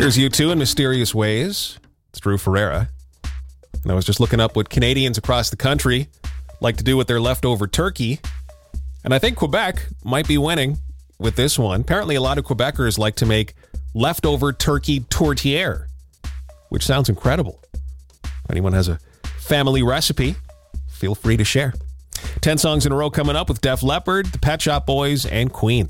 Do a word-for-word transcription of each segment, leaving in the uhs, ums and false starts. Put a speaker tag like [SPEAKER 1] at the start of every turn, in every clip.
[SPEAKER 1] Here's U two in Mysterious Ways. It's Drew Ferreira. And I was just looking up what Canadians across the country like to do with their leftover turkey. And I think Quebec might be winning with this one. Apparently, a lot of Quebecers like to make leftover turkey tourtière, which sounds incredible. If anyone has a family recipe, feel free to share. Ten songs in a row coming up with Def Leppard, the Pet Shop Boys, and Queen.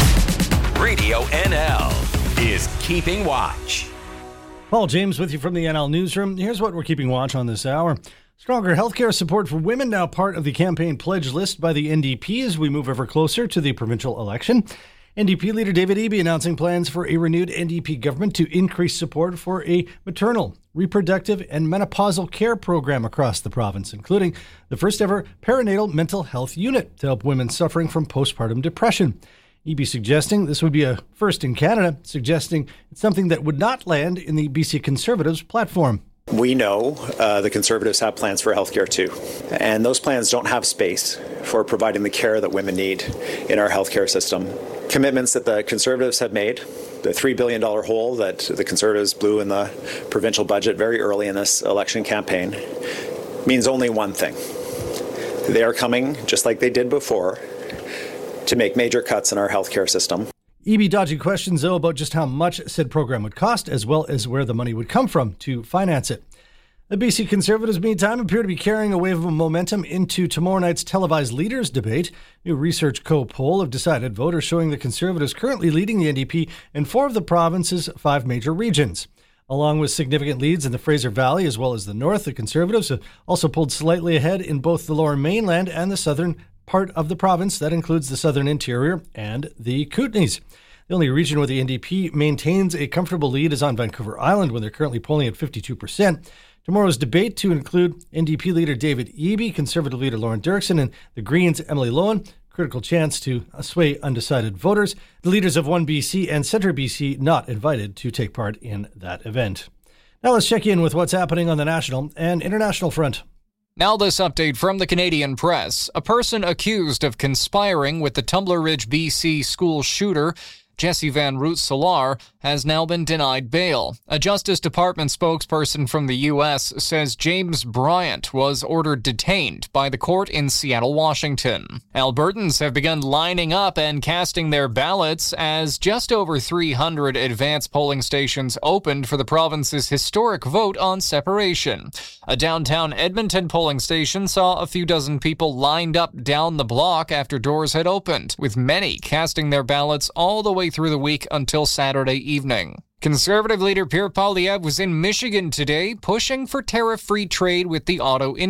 [SPEAKER 2] Radio N L is Keeping Watch.
[SPEAKER 3] Paul James with you from the N L Newsroom. Here's what we're keeping watch on this hour. Stronger healthcare support for women now part of the campaign pledge list by the N D P as we move ever closer to the provincial election. N D P leader David Eby announcing plans for a renewed N D P government to increase support for a maternal, reproductive, and menopausal care program across the province, including the first ever perinatal mental health unit to help women suffering from postpartum depression. Eby suggesting this would be a first in Canada, suggesting it's something that would not land in the B C Conservatives platform.
[SPEAKER 4] We know uh, the Conservatives have plans for healthcare too, and those plans don't have space for providing the care that women need in our healthcare system. Commitments that the Conservatives have made, the three billion dollars hole that the Conservatives blew in the provincial budget very early in this election campaign, means only one thing. They are coming, just like they did before, to make major cuts in our healthcare system.
[SPEAKER 3] Eby dodging questions, though, about just how much said program would cost, as well as where the money would come from to finance it. The B C Conservatives, meantime, appear to be carrying a wave of momentum into tomorrow night's televised leaders debate. New Research Co poll of Decided Voters showing the Conservatives currently leading the N D P in four of the province's five major regions. Along with significant leads in the Fraser Valley as well as the North, the Conservatives have also pulled slightly ahead in both the Lower Mainland and the southern part of the province. That includes the Southern Interior and the Kootenays. The only region where the N D P maintains a comfortable lead is on Vancouver Island, when they're currently polling at fifty-two percent. Tomorrow's debate to include N D P leader David Eby, Conservative leader Lauren Dirksen, and the Greens' Emily Lohan. Critical chance to sway undecided voters. The leaders of One B C and Centre B C not invited to take part in that event. Now let's check in with what's happening on the national and international front.
[SPEAKER 5] Now this update from the Canadian Press. A person accused of conspiring with the Tumbler Ridge, B C school shooter, Jesse Van Root-Solar, has now been denied bail. A Justice Department spokesperson from the U S says James Bryant was ordered detained by the court in Seattle, Washington. Albertans have begun lining up and casting their ballots as just over three hundred advance polling stations opened for the province's historic vote on separation. A downtown Edmonton polling station saw a few dozen people lined up down the block after doors had opened, with many casting their ballots all the way through the week until Saturday evening. Conservative leader Pierre Poilievre was in Michigan today, pushing for tariff-free trade with the auto industry.